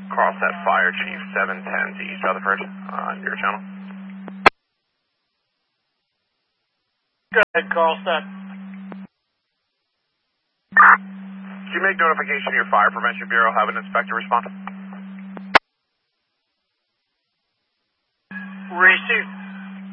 Carlstat Fire Chief 710 to East Rutherford on your channel. Go ahead, Carlstat. Did you make notification to your Fire Prevention Bureau, have an inspector respond? Received.